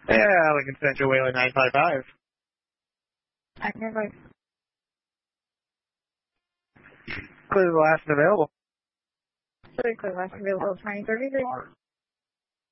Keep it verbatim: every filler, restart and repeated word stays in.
Yeah, Lincoln Central Whaler nine five five. I can go. Clear the last available. Clear last available twenty thirty-three.